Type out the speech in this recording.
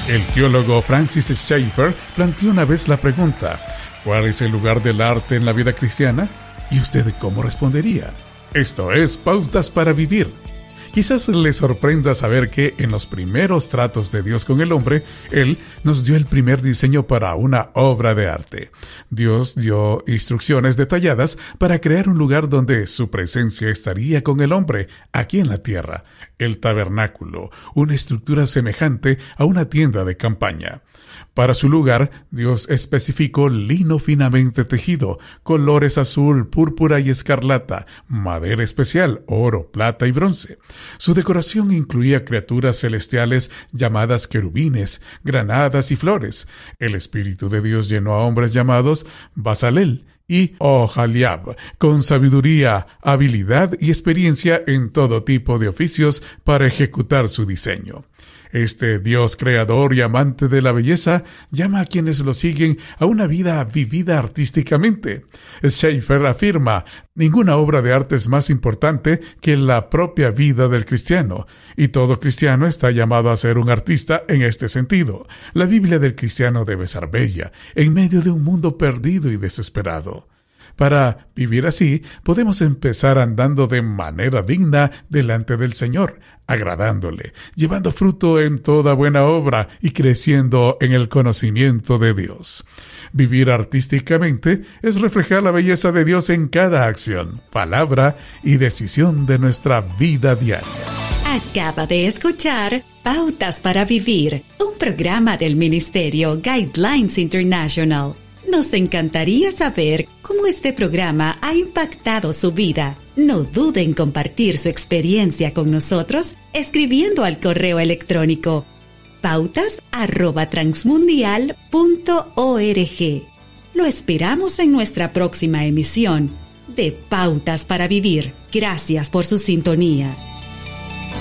El teólogo Francis Schaeffer planteó una vez la pregunta: ¿cuál es el lugar del arte en la vida cristiana? ¿Y usted cómo respondería? Esto es Pautas para Vivir. Quizás le sorprenda saber que en los primeros tratos de Dios con el hombre, Él nos dio el primer diseño para una obra de arte. Dios dio instrucciones detalladas para crear un lugar donde su presencia estaría con el hombre, aquí en la tierra, el tabernáculo, una estructura semejante a una tienda de campaña. Para su lugar, Dios especificó lino finamente tejido, colores azul, púrpura y escarlata, madera especial, oro, plata y bronce. Su decoración incluía criaturas celestiales llamadas querubines, granadas y flores. El Espíritu de Dios llenó a hombres llamados Basalel y Oholiab, con sabiduría, habilidad y experiencia en todo tipo de oficios para ejecutar su diseño. Este Dios creador y amante de la belleza llama a quienes lo siguen a una vida vivida artísticamente. Schaeffer afirma: ninguna obra de arte es más importante que la propia vida del cristiano, y todo cristiano está llamado a ser un artista en este sentido. La Biblia del cristiano debe ser bella, en medio de un mundo perdido y desesperado. Para vivir así, podemos empezar andando de manera digna delante del Señor, agradándole, llevando fruto en toda buena obra y creciendo en el conocimiento de Dios. Vivir artísticamente es reflejar la belleza de Dios en cada acción, palabra y decisión de nuestra vida diaria. Acaba de escuchar Pautas para Vivir, un programa del Ministerio Guidelines International. Nos encantaría saber cómo este programa ha impactado su vida. No dude en compartir su experiencia con nosotros escribiendo al correo electrónico pautas@transmundial.org. Lo esperamos en nuestra próxima emisión de Pautas para Vivir. Gracias por su sintonía.